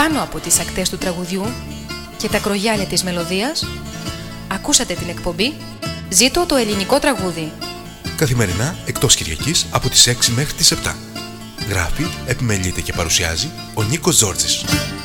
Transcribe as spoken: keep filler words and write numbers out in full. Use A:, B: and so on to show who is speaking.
A: πάνω από τις ακτές του τραγουδιού και τα κρογιάλια της μελωδίας, ακούσατε την εκπομπή «Ζήτω το ελληνικό τραγούδι».
B: Καθημερινά εκτός Κυριακής από τις έξι μέχρι τις επτά. Γράφει, επιμελείται και παρουσιάζει ο Νίκος Τζόρτζης.